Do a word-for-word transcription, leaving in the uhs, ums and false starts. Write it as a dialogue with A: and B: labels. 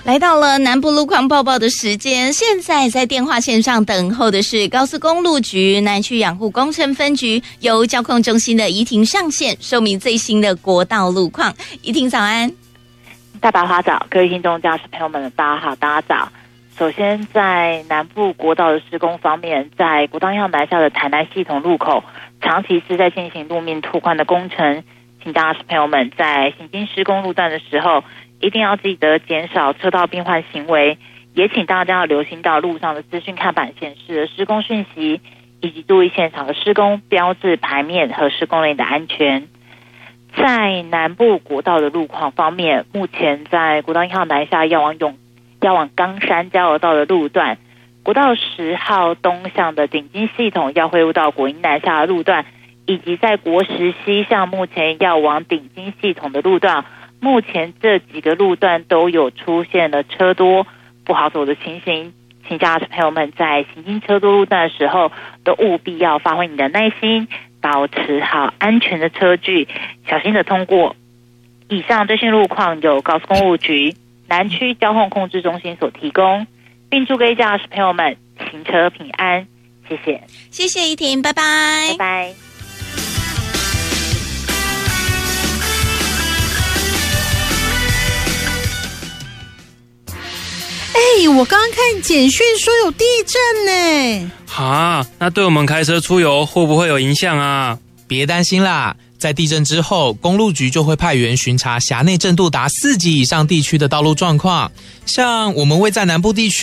A: 来到了南部路况报报的时间，现在在电话线上等候的是高速公路局南区养护工程分局由交控中心的怡婷上线，说明最新的国道路况。怡婷早安。
B: 大白花早，各位听众驾驶朋友们，大家好，大家早。首先，在南部国道的施工方面，在国道一号南下的台南系统路口，长期是在进行路面拓宽的工程，请驾驶朋友们在行经施工路段的时候，一定要记得减少车道变换行为，也请大家要留心到路上的资讯看板显示的施工讯息，以及注意现场的施工标志牌面和施工人员的安全。在南部国道的路况方面，目前在国道一号南下要往永要往冈山交流道的路段，国道十号东向的顶金系统要汇入到国营南下的路段，以及在国十西向目前要往顶金系统的路段，目前这几个路段都有出现了车多不好走的情形，请驾驶朋友们在行经车多路段的时候，都务必要发挥你的耐心，保持好安全的车距，小心的通过。以上最新路况由高速公路局南区交通控制中心所提供，并祝各位驾驶朋友们行车平安，谢谢。
A: 谢谢怡婷，拜拜。
B: 拜拜。
C: 哎，我刚刚看简讯说有地震呢。
D: 哈，那对我们开车出游会不会有影响啊？
E: 别担心啦，在地震之后，公路局就会派员巡查辖内震度达四级以上地区的道路状况。像我们位在南部地区